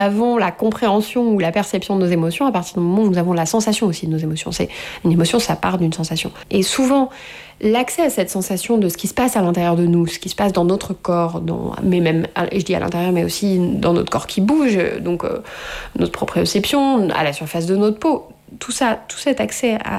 avons la compréhension ou la perception de nos émotions à partir du moment où nous avons la sensation aussi de nos émotions. C'est une émotion, ça part d'une sensation. Et souvent, l'accès à cette sensation de ce qui se passe à l'intérieur de nous, ce qui se passe dans notre corps, mais même, je dis à l'intérieur, mais aussi dans notre corps qui bouge, donc notre proprioception, à la surface de notre peau, tout ça, tout cet accès